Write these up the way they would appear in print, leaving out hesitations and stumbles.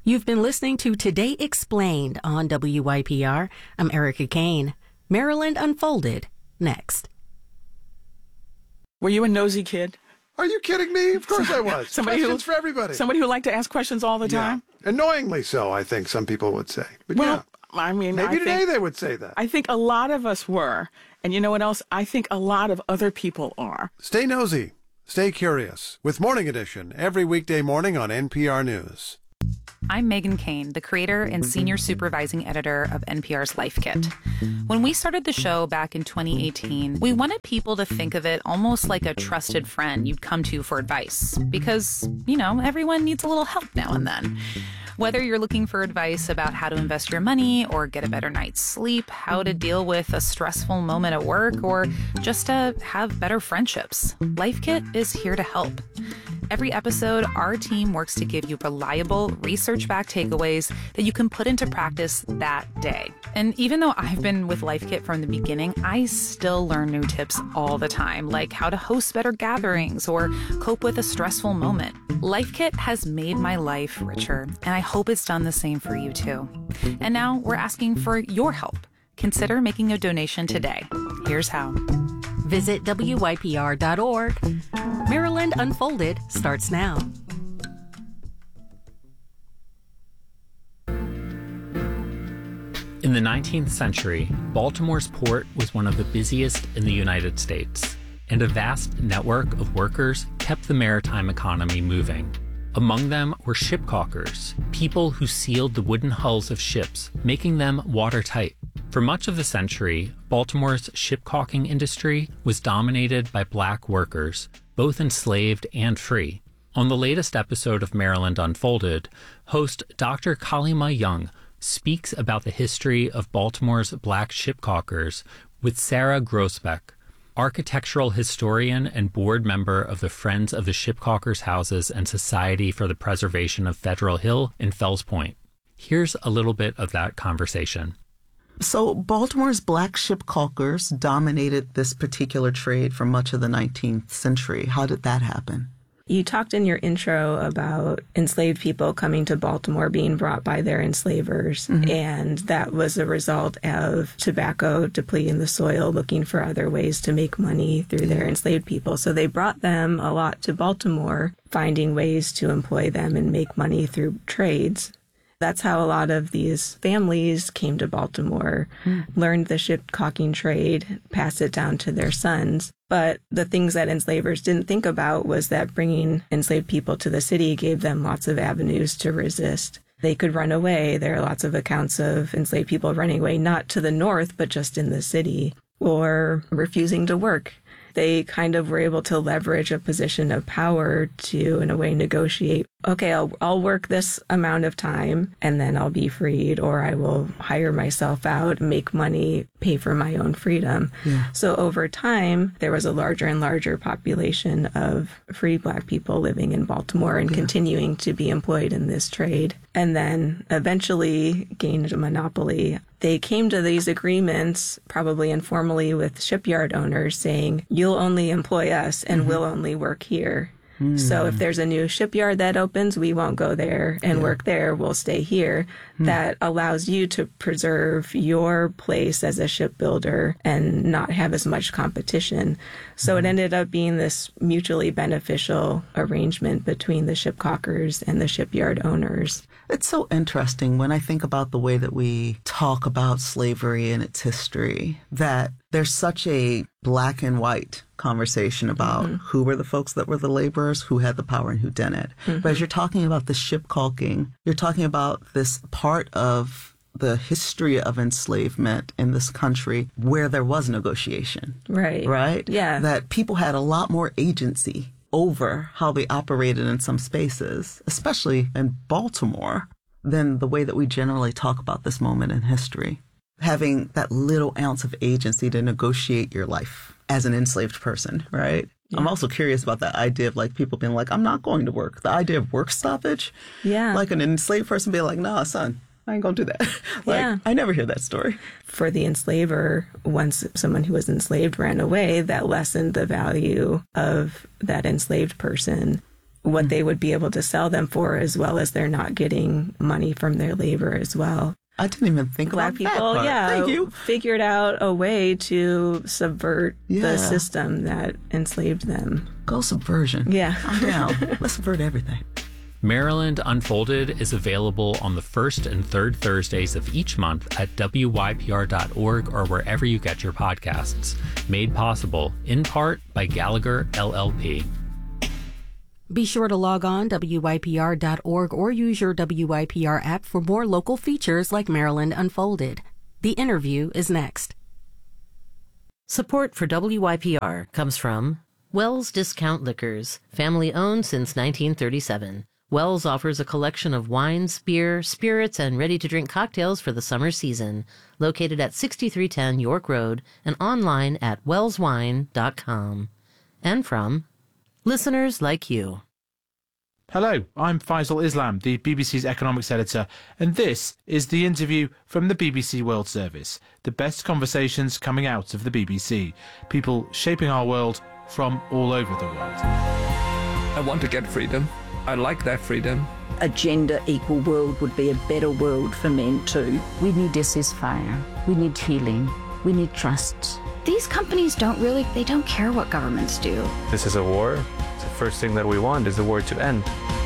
You've been listening to Today Explained on WYPR. I'm Erica Kane. Maryland Unfolded, next. Were you a nosy kid? Are you kidding me? Of course I was. Questions for everybody. Somebody who liked to ask questions all the time? Yeah. Annoyingly so, I think some people would say. But well, I mean, maybe today they would say that. I think a lot of us were. And you know what else? I think a lot of other people are. Stay nosy. Stay curious. With Morning Edition, every weekday morning on NPR News. I'm Meghan Kane, the creator and senior supervising editor of NPR's Life Kit. When we started the show back in 2018, we wanted people to think of it almost like a trusted friend you'd come to for advice. Because, you know, everyone needs a little help now and then. Whether you're looking for advice about how to invest your money or get a better night's sleep, how to deal with a stressful moment at work, or just to have better friendships, Life Kit is here to help. Every episode, our team works to give you reliable, research-backed takeaways that you can put into practice that day. And even though I've been with Life Kit from the beginning, I still learn new tips all the time, like how to host better gatherings or cope with a stressful moment. Life Kit has made my life richer, and I hope it's done the same for you too. And now we're asking for your help. Consider making a donation today. Here's how. Visit WYPR.org. Maryland Unfolded starts now. In the 19th century, Baltimore's port was one of the busiest in the United States, and a vast network of workers kept the maritime economy moving. Among them were ship caulkers, people who sealed the wooden hulls of ships, making them watertight. For much of the century, Baltimore's ship caulking industry was dominated by black workers, both enslaved and free. On the latest episode of Maryland Unfolded, host Dr. Kallima Young speaks about the history of Baltimore's black ship caulkers with Sarah Groesbeck, architectural historian and board member of the Friends of the Ship Caulkers Houses and Society for the Preservation of Federal Hill in Fells Point. Here's a little bit of that conversation. So Baltimore's black ship caulkers dominated this particular trade for much of the 19th century. How did that happen? You talked in your intro about enslaved people coming to Baltimore being brought by their enslavers, and that was a result of tobacco depleting the soil, looking for other ways to make money through their enslaved people. So they brought them a lot to Baltimore, finding ways to employ them and make money through trades. That's how a lot of these families came to Baltimore, learned the ship caulking trade, passed it down to their sons. But the things that enslavers didn't think about was that bringing enslaved people to the city gave them lots of avenues to resist. They could run away. There are lots of accounts of enslaved people running away, not to the north, but just in the city, or refusing to work. They kind of were able to leverage a position of power to, in a way, negotiate. Okay, I'll work this amount of time and then I'll be freed, or I will hire myself out, make money, pay for my own freedom. Yeah. So over time, there was a larger and larger population of free Black people living in Baltimore and continuing to be employed in this trade. And then eventually gained a monopoly. They came to these agreements, probably informally, with shipyard owners saying, you'll only employ us and we'll only work here. So if there's a new shipyard that opens, we won't go there and work there. We'll stay here. That allows you to preserve your place as a shipbuilder and not have as much competition. So it ended up being this mutually beneficial arrangement between the ship caulkers and the shipyard owners. It's so interesting when I think about the way that we talk about slavery and its history, that there's such a black and white conversation about who were the folks that were the laborers, who had the power and who didn't. But as you're talking about the ship caulking, you're talking about this part of the history of enslavement in this country where there was negotiation. Right. Right? Yeah. That people had a lot more agency over how they operated in some spaces, especially in Baltimore, than the way that we generally talk about this moment in history. Having that little ounce of agency to negotiate your life as an enslaved person, right? Yeah. I'm also curious about that idea of like people being like, I'm not going to work. The idea of work stoppage. Yeah. Like an enslaved person being like, nah, son, I ain't gonna do that. I never hear that story. For the enslaver, once someone who was enslaved ran away, that lessened the value of that enslaved person. what they would be able to sell them for, as well as they're not getting money from their labor as well. I didn't even think Black about people, that part. figured out a way to subvert the system that enslaved them. Go subversion. Yeah. I'm down. Let's subvert everything. Maryland Unfolded is available on the first and third Thursdays of each month at wypr.org or wherever you get your podcasts. Made possible, in part, by Gallagher, LLP. Be sure to log on wypr.org or use your WYPR app for more local features like Maryland Unfolded. The interview is next. Support for WYPR comes from Wells Discount Liquors, family owned since 1937. Wells offers a collection of wines, beer, spirits, and ready-to-drink cocktails for the summer season. Located at 6310 York Road and online at wellswine.com. And from listeners like you. Hello, I'm Faisal Islam, the BBC's economics editor, and this is the interview from the BBC World Service, the best conversations coming out of the BBC, people shaping our world from all over the world. I want to get freedom. I like that freedom. A gender-equal world would be a better world for men too. We need a ceasefire. We need healing. We need trust. These companies don't care what governments do. This is a war. The first thing that we want is the war to end.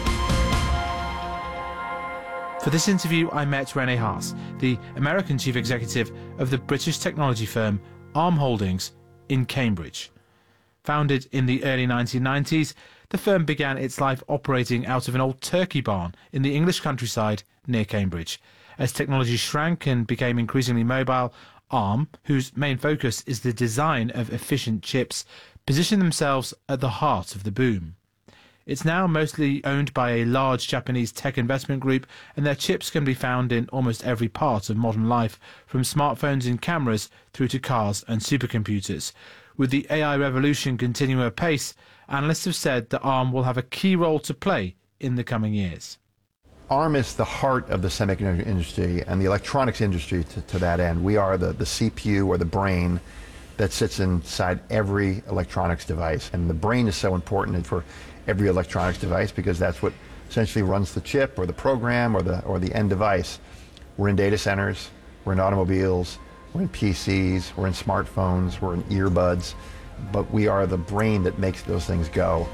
For this interview, I met Rene Haas, the American chief executive of the British technology firm Arm Holdings in Cambridge. Founded in the early 1990s, the firm began its life operating out of an old turkey barn in the English countryside near Cambridge. As technology shrank and became increasingly mobile, Arm, whose main focus is the design of efficient chips, positioned themselves at the heart of the boom. It's now mostly owned by a large Japanese tech investment group, and their chips can be found in almost every part of modern life, from smartphones and cameras through to cars and supercomputers. With the AI revolution continuing apace, analysts have said that ARM will have a key role to play in the coming years. ARM is the heart of the semiconductor industry and the electronics industry to that end. We are the CPU, or the brain, that sits inside every electronics device. And the brain is so important for every electronics device because that's what essentially runs the chip or the program or the end device. We're in data centers, we're in automobiles, we're in PCs, we're in smartphones, we're in earbuds, but we are the brain that makes those things go.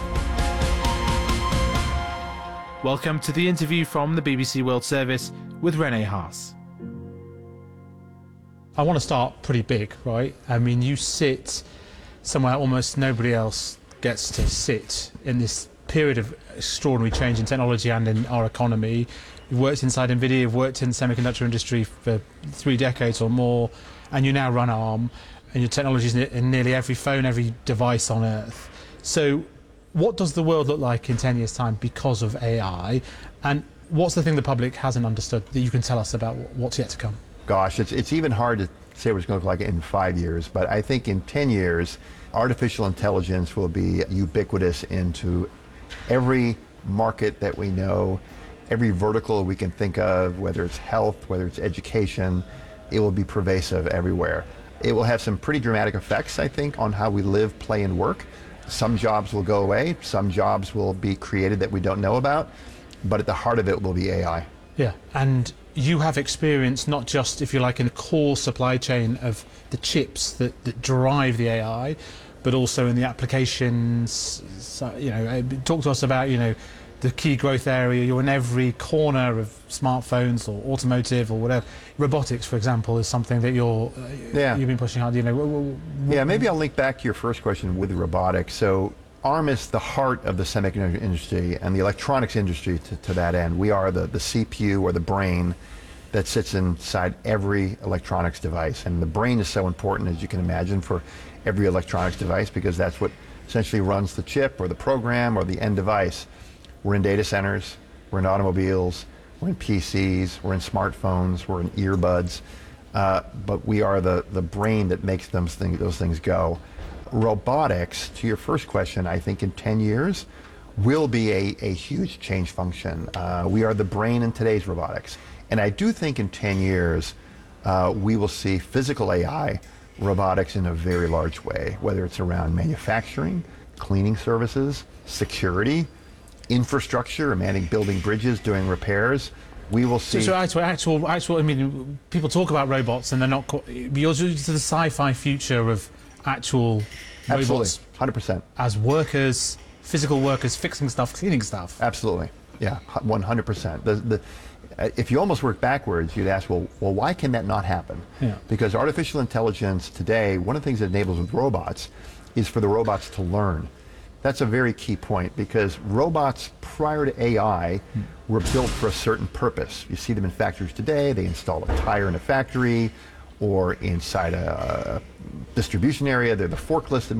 Welcome to the interview from the BBC World Service with Rene Haas. I want to start pretty big, right? I mean, you sit somewhere almost nobody else gets to sit in this period of extraordinary change in technology and in our economy. You've worked inside NVIDIA, you've worked in the semiconductor industry for 3 decades or more, and you now run ARM, and your technology is in nearly every phone, every device on Earth. So what does the world look like in 10 years' time because of AI? And what's the thing the public hasn't understood that you can tell us about what's yet to come? Gosh, it's even hard to say what it's going to look like in 5 years, but I think in 10 years, artificial intelligence will be ubiquitous into every market that we know, every vertical we can think of, whether it's health, whether it's education. It will be pervasive everywhere. It will have some pretty dramatic effects, I think, on how we live, play, and work. Some jobs will go away, some jobs will be created that we don't know about, but at the heart of it will be AI. Yeah, and you have experience not just, if you like, in the core supply chain of the chips that drive the AI, but also in the applications. So, talk to us about, the key growth area. You're in every corner of smartphones or automotive or whatever. Robotics, for example, is something that you've been pushing hard. Yeah, maybe I'll link back to your first question with robotics. So ARM is the heart of the semiconductor industry and the electronics industry to that end. We are the CPU, or the brain, that sits inside every electronics device. And the brain is so important, as you can imagine, for every electronics device because that's what essentially runs the chip or the program or the end device. We're in data centers, we're in automobiles, we're in PCs, we're in smartphones, we're in earbuds, but we are the brain that makes those things go. Robotics, to your first question, I think in 10 years will be a huge change function. We are the brain in today's robotics. And I do think in 10 years we will see physical AI robotics in a very large way, whether it's around manufacturing, cleaning services, security, infrastructure, manning building bridges, doing repairs, we will see. So actual. I mean, people talk about robots and they're not. You're used to the sci-fi future of actual robots. Absolutely, 100%. As workers, physical workers, fixing stuff, cleaning stuff. Absolutely, yeah, 100%. If you almost work backwards, you'd ask, well, why can that not happen? Yeah. Because artificial intelligence today, one of the things it enables with robots is for the robots to learn. That's a very key point, because robots prior to AI were built for a certain purpose. You see them in factories today. They install a tire in a factory or inside a distribution area. They're the forklifts that